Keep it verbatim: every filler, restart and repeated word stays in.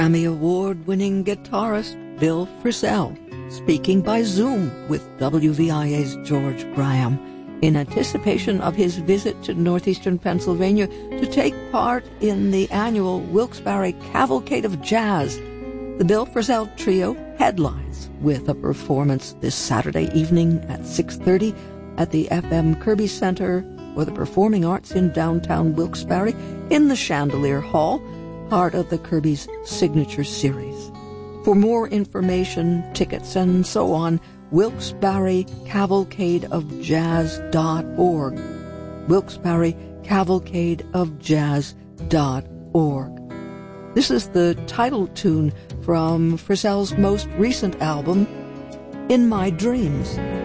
Grammy Award-winning guitarist Bill Frisell speaking by Zoom with W V I A's George Graham in anticipation of his visit to northeastern Pennsylvania to take part in the annual Wilkes-Barre Cavalcade of Jazz. The Bill Frisell Trio headlines with a performance this Saturday evening at six thirty at the F M Kirby Center for the Performing Arts in downtown Wilkes-Barre in the Chandelier Hall, part of the Kirby's signature series. For more information, tickets, and so on, Wilkes-Barre Cavalcade of Jazz dot org. Wilkes-Barre Cavalcade of Jazz dot org. This is the title tune from Frisell's most recent album, In My Dreams.